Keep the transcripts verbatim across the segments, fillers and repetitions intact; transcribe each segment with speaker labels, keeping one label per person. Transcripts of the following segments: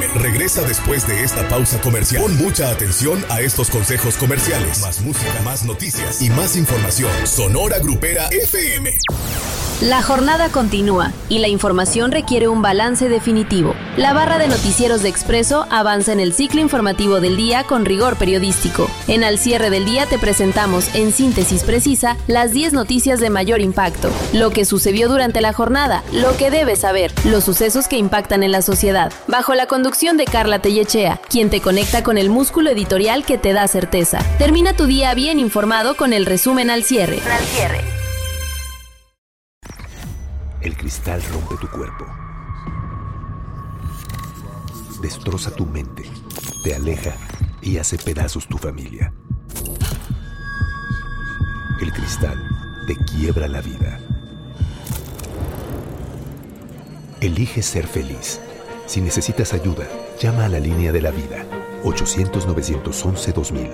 Speaker 1: regresa después de esta pausa comercial. Pon mucha atención a estos consejos comerciales. Más música, más noticias y más información. Sonora Grupera F M.
Speaker 2: La jornada continúa y la información requiere un balance definitivo. La barra de noticieros de Expreso avanza en el ciclo informativo del día con rigor periodístico. En Al Cierre del Día te presentamos en síntesis precisa las diez noticias de mayor impacto, lo que sucedió durante la jornada, lo que debes saber, los sucesos que impactan en la sociedad, bajo la conducción de Carla Tellechea, quien te conecta con el músculo editorial que te da certeza. Termina tu día bien informado con el resumen Al Cierre. Al Cierre.
Speaker 3: El cristal rompe tu cuerpo, destroza tu mente, te aleja y hace pedazos tu familia. El cristal te quiebra la vida. Elige ser feliz. Si necesitas ayuda, llama a la línea de la vida, ochocientos, novecientos once, dos mil.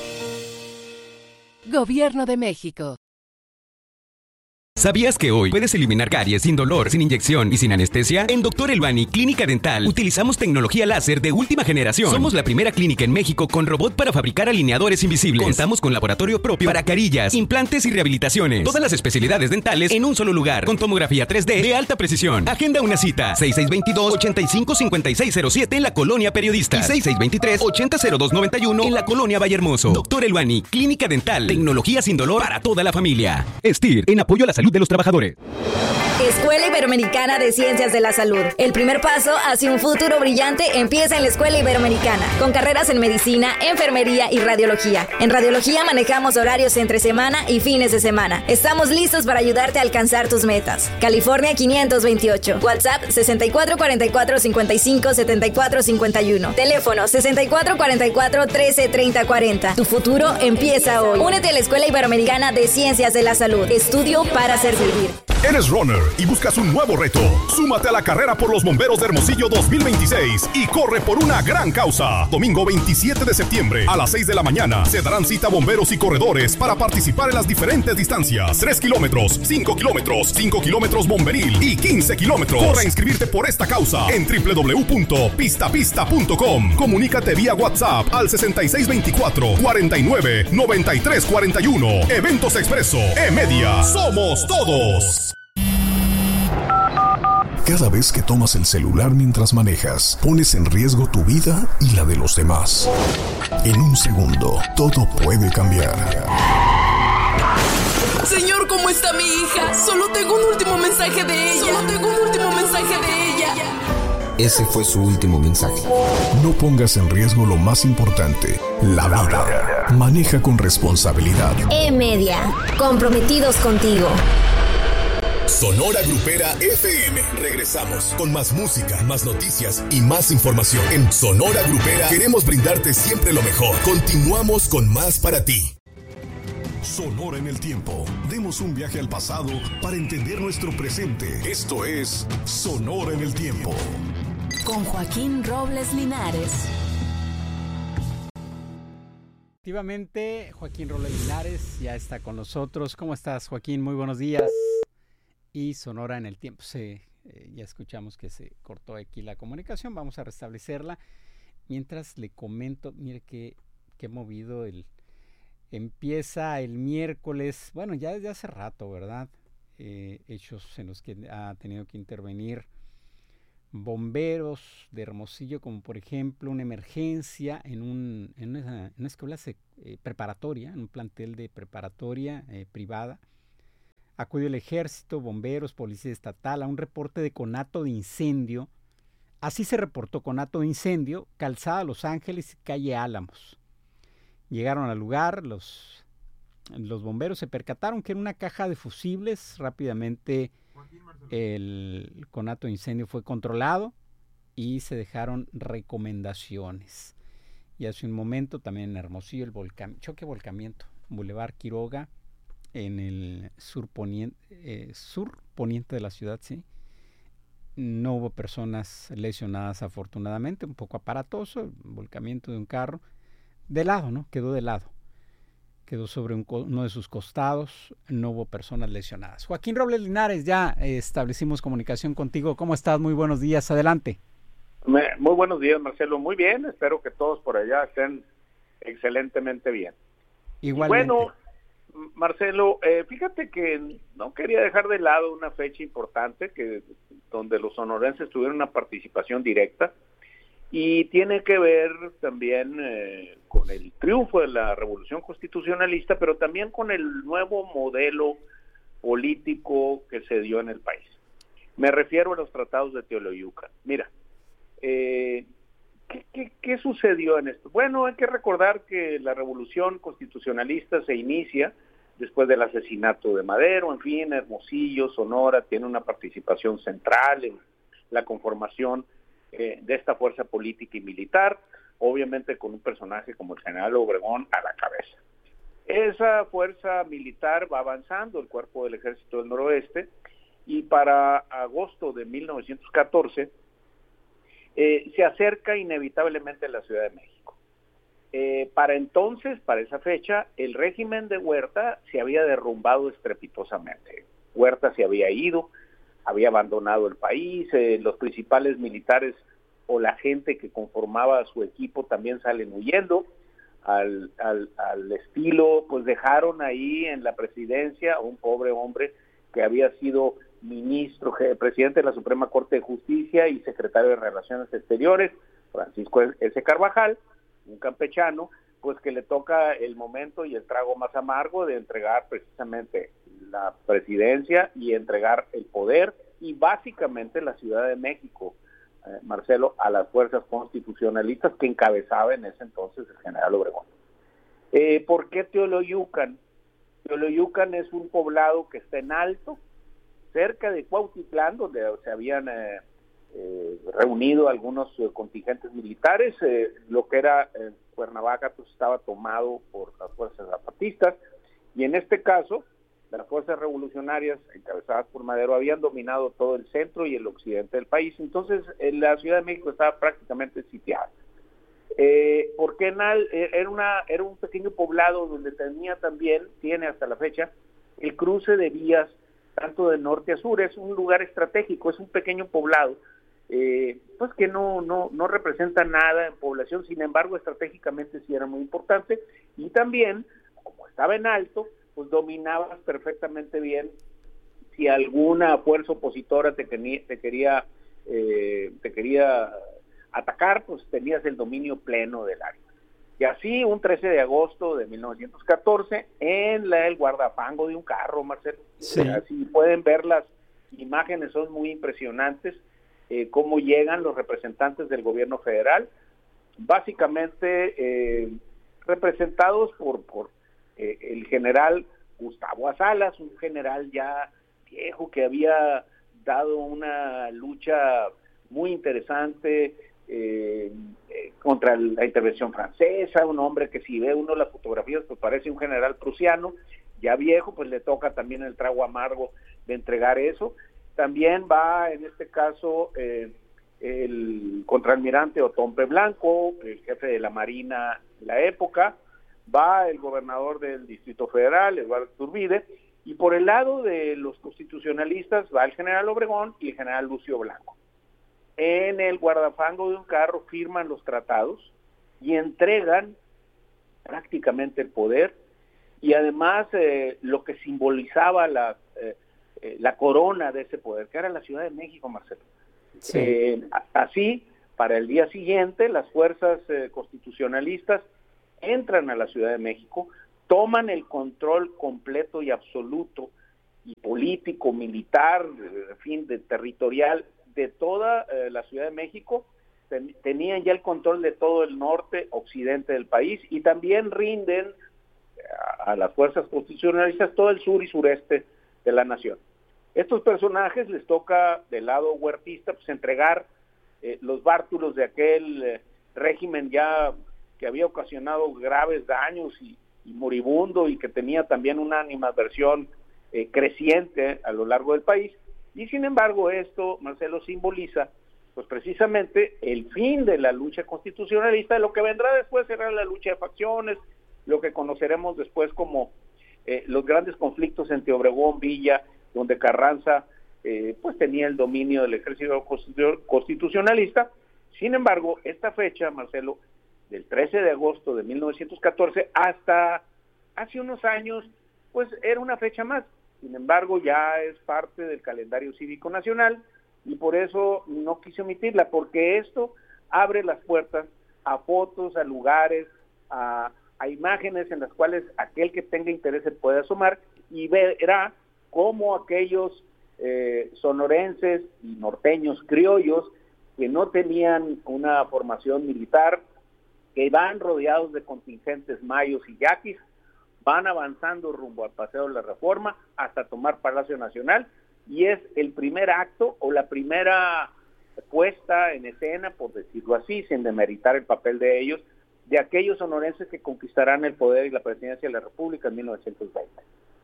Speaker 4: Gobierno de México.
Speaker 5: ¿Sabías que hoy puedes eliminar caries sin dolor, sin inyección y sin anestesia? En Doctor Elbani Clínica Dental utilizamos tecnología láser de última generación. Somos la primera clínica en México con robot para fabricar alineadores invisibles. Contamos con laboratorio propio para carillas, implantes y rehabilitaciones. Todas las especialidades dentales en un solo lugar, con tomografía tres D de alta precisión. Agenda una cita seis seis dos dos, ocho cinco cinco seis cero siete en la Colonia Periodista y seis seis dos tres, ocho cero cero dos nueve uno en la Colonia Vallehermoso. Doctor Elbani Clínica Dental, tecnología sin dolor para toda la familia. STIR, en apoyo a la salud de los trabajadores.
Speaker 6: Escuela Iberoamericana de Ciencias de la Salud. El primer paso hacia un futuro brillante empieza en la Escuela Iberoamericana, con carreras en medicina, enfermería y radiología. En radiología manejamos horarios entre semana y fines de semana. Estamos listos para ayudarte a alcanzar tus metas. California quinientos veintiocho. WhatsApp sesenta y cuatro cuarenta y cuatro cincuenta y cinco setenta y cuatro cincuenta y uno. Teléfono sesenta y cuatro cuarenta y cuatro trece treinta cuarenta. Tu futuro empieza hoy. Únete a la Escuela Iberoamericana de Ciencias de la Salud. Estudio para servir.
Speaker 1: ¿Eres runner y buscas un nuevo reto? Súmate a la carrera por los bomberos de Hermosillo dos mil veintiséis y corre por una gran causa. Domingo veintisiete de septiembre a las seis de la mañana se darán cita bomberos y corredores para participar en las diferentes distancias. tres kilómetros, cinco kilómetros, cinco kilómetros bomberil y quince kilómetros. Corre a inscribirte por esta causa en doble u doble u doble u punto pista pista punto com. Comunícate vía WhatsApp al sesenta y seis veinticuatro, cuarenta y nueve, noventa y tres cuarenta y uno. Eventos Expreso, E-Media, somos todos.
Speaker 7: Cada vez que tomas el celular mientras manejas, pones en riesgo tu vida y la de los demás. En un segundo, todo puede cambiar.
Speaker 4: Señor, ¿cómo está mi hija? Solo tengo un último mensaje de ella. Solo tengo un último mensaje de ella.
Speaker 8: Ese fue su último mensaje.
Speaker 7: No pongas en riesgo lo más importante, la vida. Maneja con responsabilidad.
Speaker 6: E-Media, comprometidos contigo.
Speaker 1: Sonora Grupera F M. Regresamos con más música, más noticias y más información. En Sonora Grupera queremos brindarte siempre lo mejor. Continuamos con más para ti.
Speaker 7: Sonora en el tiempo. Demos un viaje al pasado para entender nuestro presente. Esto es Sonora en el tiempo.
Speaker 4: Con Joaquín Robles Linares.
Speaker 9: Efectivamente, Joaquín Robles Linares ya está con nosotros. ¿Cómo estás, Joaquín? Muy buenos días. Y Sonora en el tiempo. Se, eh, ya escuchamos que se cortó aquí la comunicación. Vamos a restablecerla. Mientras le comento, mire qué, qué movido el... Empieza el miércoles, bueno, ya desde hace rato, ¿verdad? Eh, hechos en los que ha tenido que intervenir bomberos de Hermosillo, como por ejemplo una emergencia en, un, en, una, en una escuela eh, preparatoria, en un plantel de preparatoria eh, privada. Acudió el ejército, bomberos, policía estatal a un reporte de conato de incendio. Así se reportó: conato de incendio, calzada Los Ángeles y calle Álamos. Llegaron al lugar, los, los bomberos se percataron que era una caja de fusibles. Rápidamente el conato de incendio fue controlado y se dejaron recomendaciones. Y hace un momento también en Hermosillo el volcán, choque volcamiento, Boulevard Quiroga, en el sur poniente, eh, sur poniente de la ciudad, sí. No hubo personas lesionadas afortunadamente, un poco aparatoso, volcamiento de un carro. De lado, ¿no? Quedó de lado. Quedó sobre un, uno de sus costados. No hubo personas lesionadas. Joaquín Robles Linares, ya eh, establecimos comunicación contigo. ¿Cómo estás? Muy buenos días. Adelante.
Speaker 10: Muy buenos días, Marcelo. Muy bien, espero que todos por allá estén excelentemente bien.
Speaker 9: Igualmente.
Speaker 10: Bueno, Marcelo, eh, fíjate que no quería dejar de lado una fecha importante que donde los sonorenses tuvieron una participación directa y tiene que ver también eh, con el triunfo de la Revolución Constitucionalista, pero también con el nuevo modelo político que se dio en el país. Me refiero a los tratados de Teoloyucan. Mira, eh, ¿qué, qué, ¿qué sucedió en esto? Bueno, hay que recordar que la Revolución Constitucionalista se inicia después del asesinato de Madero, en fin, Hermosillo, Sonora, tiene una participación central en la conformación eh, de esta fuerza política y militar, obviamente con un personaje como el general Obregón a la cabeza. Esa fuerza militar va avanzando, el cuerpo del Ejército del Noroeste, y para agosto de mil novecientos catorce eh, se acerca inevitablemente a la Ciudad de México. Eh, para entonces, para esa fecha, el régimen de Huerta se había derrumbado estrepitosamente. Huerta se había ido, había abandonado el país, eh, los principales militares o la gente que conformaba su equipo también salen huyendo, al, al, al estilo, pues dejaron ahí en la presidencia a un pobre hombre que había sido ministro, presidente de la Suprema Corte de Justicia y secretario de Relaciones Exteriores, Francisco S. Carvajal, un campechano, pues que le toca el momento y el trago más amargo de entregar precisamente la presidencia y entregar el poder y básicamente la Ciudad de México, eh, Marcelo, a las fuerzas constitucionalistas que encabezaba en ese entonces el general Obregón. Eh, ¿Por qué Teoloyucan? Teoloyucan es un poblado que está en alto, cerca de Cuautitlán, donde se habían eh, eh, reunido algunos eh, contingentes militares. Eh, lo que era eh, Cuernavaca pues estaba tomado por las fuerzas zapatistas, y en este caso las fuerzas revolucionarias encabezadas por Madero habían dominado todo el centro y el occidente del país. Entonces en la Ciudad de México estaba prácticamente sitiada. Eh, porque Nal era, una, era un pequeño poblado donde tenía también, tiene hasta la fecha, el cruce de vías tanto de norte a sur. Es un lugar estratégico, es un pequeño poblado, eh, pues que no, no, no representa nada en población, sin embargo estratégicamente sí era muy importante, y también, como estaba en alto, pues dominabas perfectamente bien. Si alguna fuerza opositora te, te quería eh, te quería atacar, pues tenías el dominio pleno del área. Y así, un trece de agosto de mil novecientos catorce, en la, el guardafango de un carro, Marcelo. Sí. Así pueden ver las imágenes, son muy impresionantes, eh, cómo llegan los representantes del gobierno federal, básicamente eh, representados por, por eh, el general Gustavo Azalas, un general ya viejo que había dado una lucha muy interesante Eh, eh, contra la intervención francesa, un hombre que si ve uno las fotografías pues parece un general prusiano, ya viejo, pues le toca también el trago amargo de entregar eso. También va en este caso eh, el contraalmirante Otón P. Blanco, el jefe de la Marina de la época, va el gobernador del Distrito Federal, Eduardo Iturbide, y por el lado de los constitucionalistas va el general Obregón y el general Lucio Blanco. En el guardafango de un carro firman los tratados y entregan prácticamente el poder, y además eh, lo que simbolizaba la, eh, eh, la corona de ese poder, que era la Ciudad de México, Marcelo. Sí. Eh, así, para el día siguiente, las fuerzas eh, constitucionalistas entran a la Ciudad de México, toman el control completo y absoluto, y político, militar, en fin, de territorial, de toda eh, la Ciudad de México. Ten, tenían ya el control de todo el norte, occidente del país, y también rinden a, a las fuerzas constitucionalistas todo el sur y sureste de la nación. Estos personajes les toca del lado huertista pues entregar eh, los bártulos de aquel eh, régimen ya que había ocasionado graves daños y, y moribundo, y que tenía también una animadversión eh, creciente a lo largo del país. Y sin embargo esto, Marcelo, simboliza pues precisamente el fin de la lucha constitucionalista. Lo que vendrá después será la lucha de facciones, lo que conoceremos después como eh, los grandes conflictos entre Obregón, Villa, donde Carranza eh, pues tenía el dominio del ejército constitucionalista, Sin embargo, esta fecha, Marcelo, del trece de agosto de mil novecientos catorce hasta hace unos años, pues era una fecha más. Sin embargo, ya es parte del calendario cívico nacional y por eso no quise omitirla, porque esto abre las puertas a fotos, a lugares, a, a imágenes en las cuales aquel que tenga interés se puede asomar y verá cómo aquellos eh, sonorenses y norteños criollos que no tenían una formación militar, que van rodeados de contingentes mayos y yaquis, van avanzando rumbo al Paseo de la Reforma hasta tomar Palacio Nacional, y es el primer acto o la primera puesta en escena, por decirlo así, sin demeritar el papel de ellos, de aquellos sonorenses que conquistarán el poder y la presidencia de la República en mil novecientos veinte.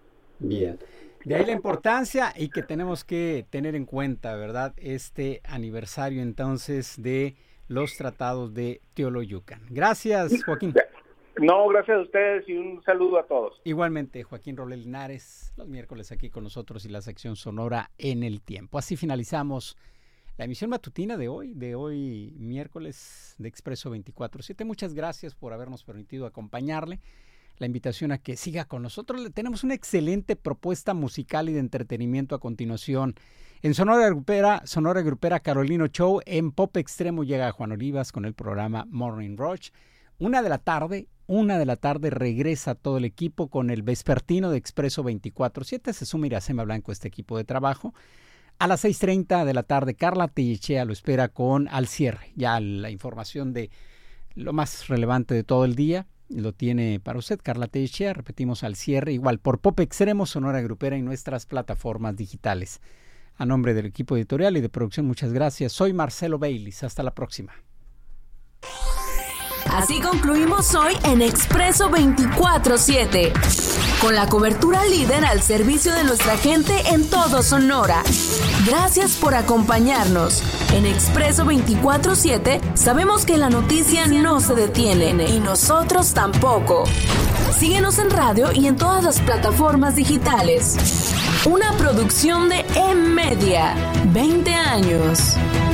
Speaker 9: Bien, de ahí la importancia y que tenemos que tener en cuenta, ¿verdad?, este aniversario entonces de los tratados de Teoloyucan. Gracias, Joaquín.
Speaker 10: No, gracias a ustedes y un saludo a todos.
Speaker 9: Igualmente, Joaquín Robles Linares, los miércoles aquí con nosotros y la sección Sonora en el Tiempo. Así finalizamos la emisión matutina de hoy, de hoy miércoles de Expreso veinticuatro siete. Muchas gracias por habernos permitido acompañarle. La invitación a que siga con nosotros. Le tenemos una excelente propuesta musical y de entretenimiento a continuación. En Sonora Grupera, Sonora Grupera Carolino Show, en Pop Extremo llega Juan Olivas con el programa Morning Rush. Una de la tarde, una de la tarde regresa todo el equipo con el vespertino de Expreso veinticuatro siete. Se suma Iracema Blanco a este equipo de trabajo. A las seis treinta de la tarde, Carla Tellechea lo espera con Al Cierre. Ya la información de lo más relevante de todo el día lo tiene para usted Carla Tellechea. Repetimos, Al Cierre, igual por Pop Extremo, Sonora Grupera y nuestras plataformas digitales. A nombre del equipo editorial y de producción, muchas gracias. Soy Marcelo Baylis. Hasta la próxima.
Speaker 4: Así concluimos hoy en Expreso veinticuatro siete, con la cobertura líder al servicio de nuestra gente en todo Sonora. Gracias por acompañarnos. En Expreso veinticuatro siete sabemos que la noticia no se detiene y nosotros tampoco. Síguenos en radio y en todas las plataformas digitales. Una producción de E-Media. veinte años.